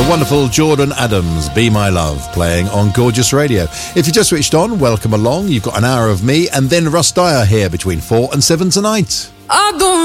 The wonderful Jordan Adams, Be My Love, playing on Gorgeous Radio. If you just switched on, welcome along. You've got an hour of me and then Russ Dyer here between 4 and 7 tonight. I don't